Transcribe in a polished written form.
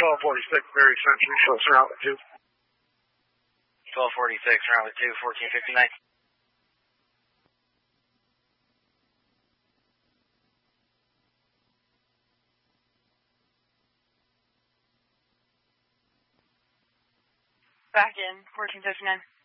1246, very Century, shows around with 2. 1246, around with 2, 1459. Back in, 1459.